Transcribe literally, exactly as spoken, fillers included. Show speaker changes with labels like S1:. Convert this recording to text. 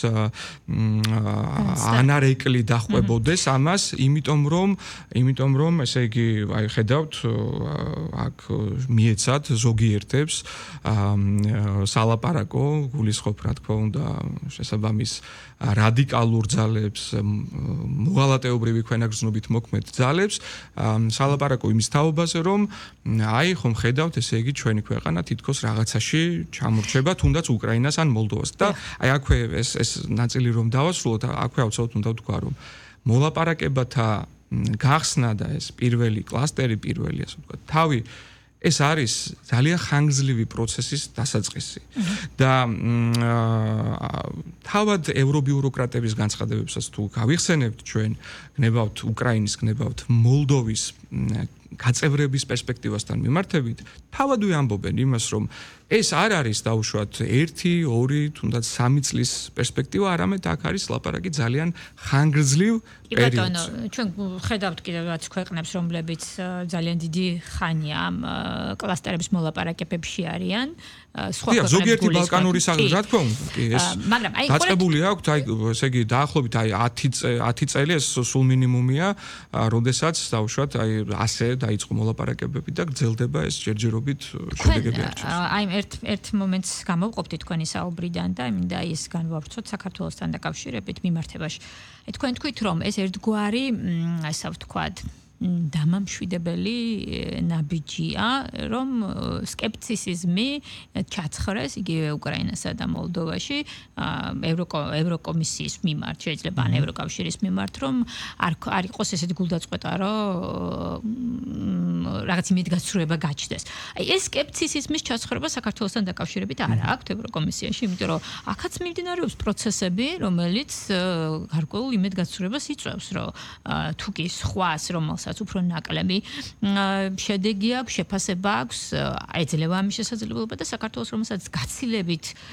S1: ანარეკლი დახვებოდეს ამას, იმიტომ რომ, იმიტომ რომ, ესე იგი, აი ხედავთ, აქ მიეცათ ზოგიერთებს სალაპარაკო, გულისხმობ რა თქმა უნდა, შესაბამის რადიკალურ ძალებს, მოღალატეობრივი ქვენაგრძნობით მოქმედ ძალებს, სალაპარაკო იმის თაობაზე, რომ აი ხომ ხედავთ, ესე იგი, ჩვენი ქვეყანა თითქოს რაღაცაში ჩამორჩება, თუნდაც უკრაინას ან მოლდოვას. და აი აქვე ეს ეს ნაწილი რომ დავასრულოთ, აქვე აუცილებლად უნდა ვთქვა, რომ მოლაპარაკებათა გახსნა და ეს პირველი კლასტერი, პირველი ასე ვთქვათ, თავი ეს არის ძალიან ხანგრძლივი პროცესის დასაწყისი და თავად ევრობიუროკრატების განცხადებებსაც თუ გავიხსენებთ ჩვენ, გნებავთ უკრაინის, გნებავთ მოლდოვის გაწევრების პერსპექტივასთან მიმართებით, თავადვე ამბობენ იმას, რომ ეს არ არის დაუშვათ ერთი, ორი, თუნდაც სამი წლის პერსპექტივა, არამედ აქ არის ლაპარაკი ძალიან ხანგრძლივ პერიოდზე.
S2: ბატონო, ჩვენ ხედავთ კიდევ რაც ქვეყნებს, რომლებიც ძალიან დიდი ხანია ამ კლასტერების მოლაპარაკებებში არიან. სხვა ქვეყნები
S1: ზოგიერთი ბალკანური სახელმწიფო, რა თქმა უნდა, კი, ეს
S2: მაგრამ აი
S1: დაწყებული აქვს, აი ესე იგი დაახლოებით აი ათი წელი ეს სულ მინიმუმია, როდესაც დაუშვათ აი ასე დაიწყო მოლაპარაკებები და გრძელდება ეს ჯერჯერობით შედეგები არჩევს.
S2: აი ერთ ერთ მომენტს გამოვყოფთი თქვენი საუბრიდან და მინდა ის განვავრცოთ საქართველოსთან დაკავშირებით მიმართებაში. თქვენ თქვით რომ ეს ერთგვარი ასე ვთქვათ დამამშვიდებელი ნაბიჯია, რომ სკეპტიციზმი ჩაცხრეს იგივე უკრაინასა და მოლდოვაში ევროკომისიის მიმართ, შეიძლება ან ევროკავშირის მიმართ, რომ არ არ იყოს ესეთი გულდაწყვეტა, რომ რაღაც იმედგაცრუება გაჩნდეს. აი ეს სკეპტიციზმის ჩაცხრება საქართველოსთან დაკავშირებით არ აქვს ევროკომისიაში, იმიტომ რომ აქაც მიმდინარეობს პროცესები, რომელიც გარკვეულ იმედგაცრუებას იწვევს, რომ თუ კი სხვას რომელსაც უფრო ნაკლები შედეგი აქვს, შეფასება აქვს, ეძლევა ამის შესაძლებლობა და საქართველოს რომელსაც გაცილებით